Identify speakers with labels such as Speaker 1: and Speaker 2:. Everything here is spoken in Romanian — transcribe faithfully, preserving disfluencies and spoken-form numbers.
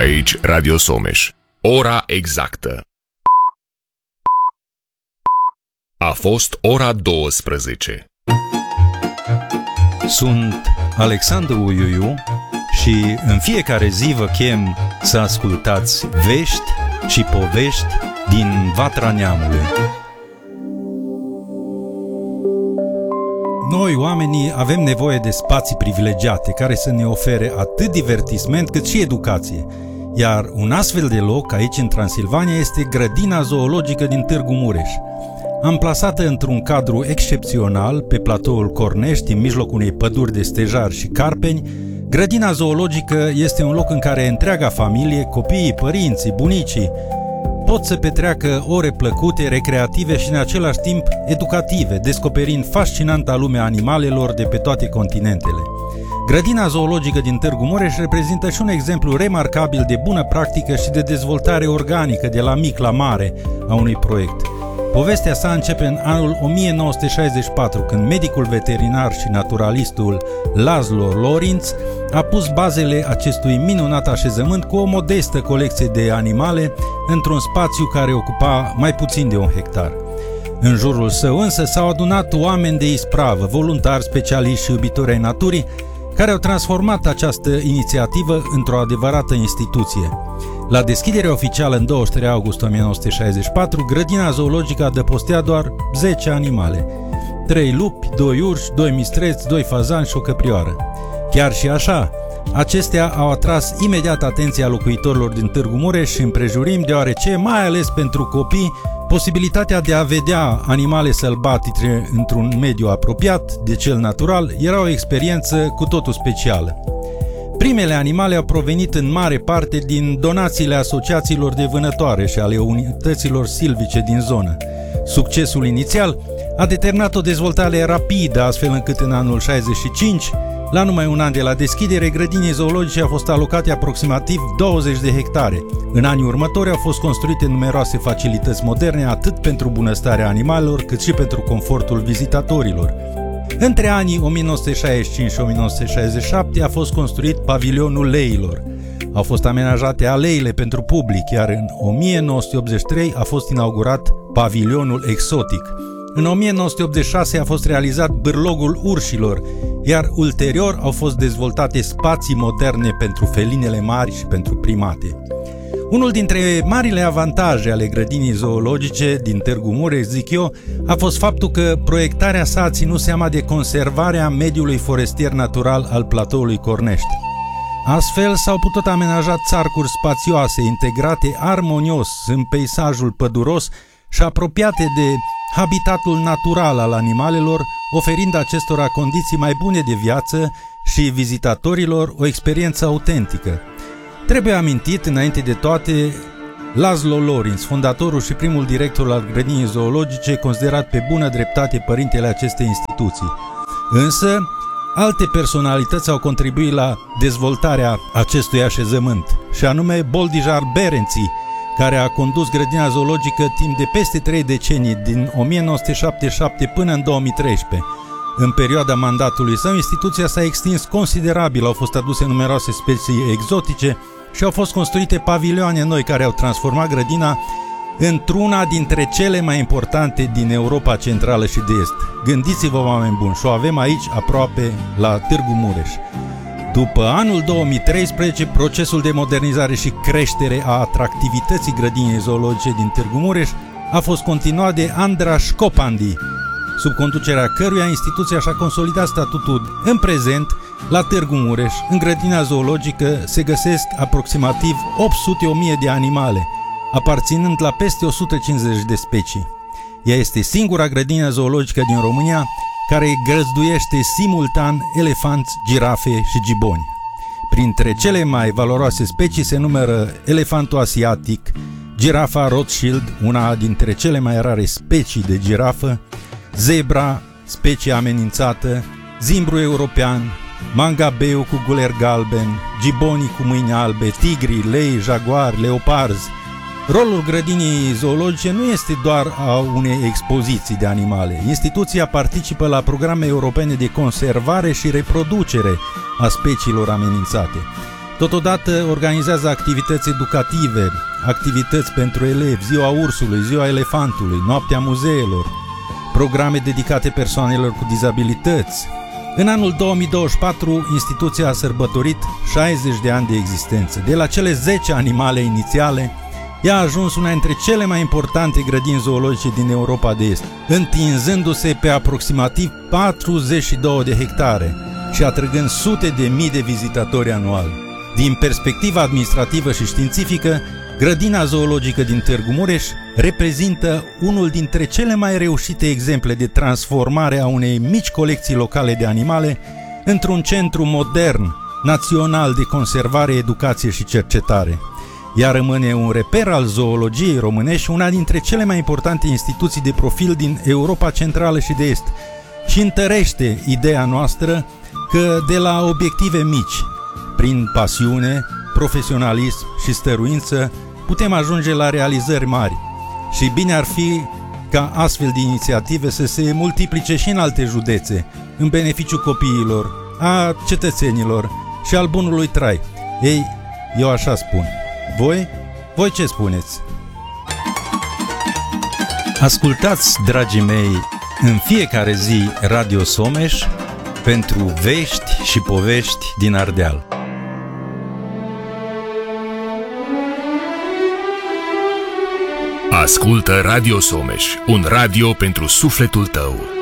Speaker 1: Aici Radio Someș. Ora exactă. A fost ora douăsprezece.
Speaker 2: Sunt Alexandru Uiuiu și în fiecare zi vă chem să ascultați vești și povești din Vatra Neamului. Noi, oamenii, avem nevoie de spații privilegiate care să ne ofere atât divertisment cât și educație. Iar un astfel de loc aici în Transilvania este grădina zoologică din Târgu Mureș. Amplasată într-un cadru excepțional pe platoul Cornești, în mijlocul unei păduri de stejari și carpeni, grădina zoologică este un loc în care întreaga familie, copiii, părinții, bunicii, pot să petreacă ore plăcute, recreative și în același timp educative, descoperind fascinanta lume a animalelor de pe toate continentele. Grădina zoologică din Târgu Mureș reprezintă și un exemplu remarcabil de bună practică și de dezvoltare organică de la mic la mare a unui proiect. Povestea sa începe în anul o mie nouă sute șaizeci și patru, când medicul veterinar și naturalistul Laszlo Lorinc a pus bazele acestui minunat așezământ cu o modestă colecție de animale într-un spațiu care ocupa mai puțin de un hectar. În jurul său însă s-au adunat oameni de ispravă, voluntari, specialiști și iubitori ai naturii, care au transformat această inițiativă într-o adevărată instituție. La deschiderea oficială în douăzeci și trei august o mie nouă sute șaizeci și patru, grădina zoologică adăpostea doar zece animale. Trei lupi, doi urși, doi mistreți, doi fazani și o căprioară. Chiar și așa, acestea au atras imediat atenția locuitorilor din Târgu Mureș și împrejurim, deoarece, mai ales pentru copii, posibilitatea de a vedea animale sălbatice într-un mediu apropiat de cel natural era o experiență cu totul specială. Primele animale au provenit în mare parte din donațiile asociațiilor de vânătoare și ale unităților silvice din zonă. Succesul inițial a determinat o dezvoltare rapidă, astfel încât în anul șaizeci și cinci, la numai un an de la deschidere, grădinii zoologice au fost alocate aproximativ douăzeci de hectare. În anii următori au fost construite numeroase facilități moderne, atât pentru bunăstarea animalelor, cât și pentru confortul vizitatorilor. Între anii o mie nouă sute șaizeci și cinci și o mie nouă sute șaizeci și șapte a fost construit pavilionul leilor. Au fost amenajate aleile pentru public, iar în o mie nouă sute optzeci și trei a fost inaugurat pavilionul exotic. În o mie nouă sute optzeci și șase a fost realizat bârlogul urșilor, iar ulterior au fost dezvoltate spații moderne pentru felinele mari și pentru primate. Unul dintre marile avantaje ale grădinii zoologice din Târgu Mureș, zic eu, a fost faptul că proiectarea sa a ținut seama de conservarea mediului forestier natural al platoului Cornești. Astfel s-au putut amenaja țarcuri spațioase, integrate armonios în peisajul păduros și apropiate de habitatul natural al animalelor, oferind acestora condiții mai bune de viață și vizitatorilor o experiență autentică. Trebuie amintit, înainte de toate, Laszlo Lorinc, fondatorul și primul director al grădinii zoologice, considerat pe bună dreptate părintele acestei instituții. Însă, alte personalități au contribuit la dezvoltarea acestui așezământ, și anume Boldizsár Berenczy, care a condus grădina zoologică timp de peste trei decenii, din o mie nouă sute șaptezeci și șapte până în două mii treisprezece. În perioada mandatului său, instituția s-a extins considerabil, au fost aduse numeroase specii exotice și au fost construite pavilioane noi care au transformat grădina într-una dintre cele mai importante din Europa Centrală și de Est. Gândiți-vă, oameni buni, și o avem aici aproape la Târgu Mureș. După anul două mii treisprezece, procesul de modernizare și creștere a atractivității grădinii zoologice din Târgu Mureș a fost continuat de Andras Scopandi, sub conducerea căruia instituția și-a consolidat statutul. În prezent, la Târgu Mureș, în grădina zoologică, se găsesc aproximativ opt sute - o mie de animale, aparținând la peste o sută cincizeci de specii. Ea este singura grădină zoologică din România care găzduiește simultan elefanți, girafe și giboni. Printre cele mai valoroase specii se numără elefantul asiatic, girafa Rothschild, una dintre cele mai rare specii de girafă, zebra, specie amenințată, zimbru european, mangabeu cu guler galben, gibonii cu mâini albe, tigri, lei, jaguari, leoparzi. Rolul grădinii zoologice nu este doar a unei expoziții de animale. Instituția participă la programe europene de conservare și reproducere a speciilor amenințate. Totodată organizează activități educative, activități pentru elevi, Ziua Ursului, Ziua Elefantului, Noaptea Muzeelor, programe dedicate persoanelor cu dizabilități. În anul două mii douăzeci și patru, instituția a sărbătorit șaizeci de ani de existență. De la cele zece animale inițiale, ea a ajuns una dintre cele mai importante grădini zoologice din Europa de Est, întinzându-se pe aproximativ patruzeci și două de hectare și atrăgând sute de mii de vizitatori anual. Din perspectiva administrativă și științifică, grădina zoologică din Târgu Mureș reprezintă unul dintre cele mai reușite exemple de transformare a unei mici colecții locale de animale într-un centru modern, național de conservare, educație și cercetare. Ea rămâne un reper al zoologiei românești și una dintre cele mai importante instituții de profil din Europa Centrală și de Est și întărește ideea noastră că de la obiective mici, prin pasiune, profesionalism și stăruință, putem ajunge la realizări mari și bine ar fi ca astfel de inițiative să se multiplice și în alte județe, în beneficiu copiilor, a cetățenilor și al bunului trai. Ei, eu așa spun. Voi? Voi ce spuneți? Ascultați, dragii mei, în fiecare zi Radio Someș pentru vești și povești din Ardeal.
Speaker 1: Ascultă Radio Someș, un radio pentru sufletul tău.